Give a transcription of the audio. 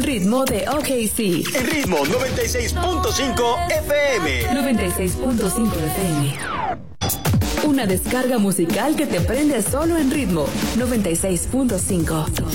el ritmo de OKC. El ritmo 96.5 FM. 96.5 FM. Una descarga musical que te prende solo en ritmo 96.5.